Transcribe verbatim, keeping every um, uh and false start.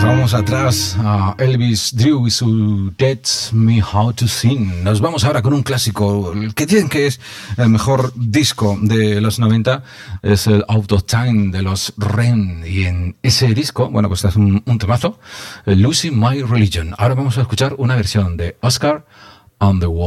Dejamos atrás a Elvis Drew y su Teach Me How to Sing. Nos vamos ahora con un clásico, el que dicen que es el mejor disco de los noventa, es el Out of Time de los R E M. Y en ese disco, bueno, pues es un, un temazo, Losing My Religion. Ahora vamos a escuchar una versión de Oscar on the Wall.